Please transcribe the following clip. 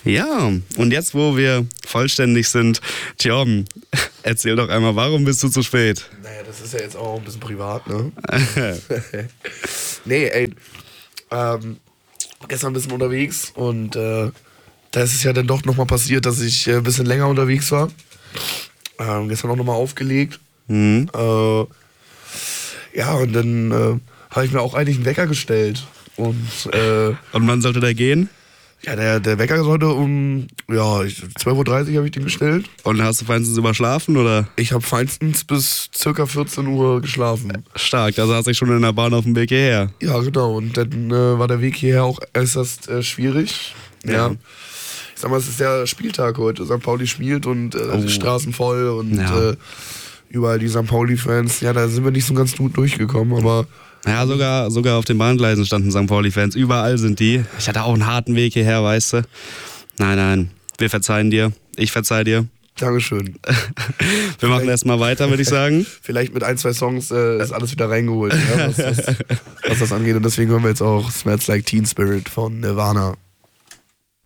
Ja, und jetzt, wo wir vollständig sind, Tjom, erzähl doch einmal, warum bist du zu spät? Naja, das ist ja jetzt auch ein bisschen privat, ne? Nee, ey, gestern ein bisschen unterwegs und da ist es ja dann doch nochmal passiert, dass ich ein bisschen länger unterwegs war. Gestern auch nochmal aufgelegt. Ja, und dann habe ich mir auch eigentlich einen Wecker gestellt. Und wann sollte der gehen? ja, der Wecker sollte um 12:30 Uhr habe ich den gestellt. Und hast du feinstens überschlafen, oder? Ich habe feinstens bis ca. 14 Uhr geschlafen. Stark, da saß ich schon in der Bahn auf dem Weg hierher. Ja, genau. Und dann war der Weg hierher auch äußerst schwierig. Ja. Ich sag mal, es ist der Spieltag heute. St. Pauli spielt und die Straßen voll und überall die St. Pauli-Fans. Ja, da sind wir nicht so ganz gut durchgekommen, aber... Ja, sogar auf den Bahngleisen standen St. Pauli-Fans. Überall sind die. Ich hatte auch einen harten Weg hierher, weißt du. Nein, wir verzeihen dir. Ich verzeih dir. Dankeschön. Wir machen erstmal weiter, würde ich sagen. Vielleicht mit 1, 2 Songs ist alles wieder reingeholt, ja, was das angeht. Und deswegen hören wir jetzt auch Smells Like Teen Spirit von Nirvana.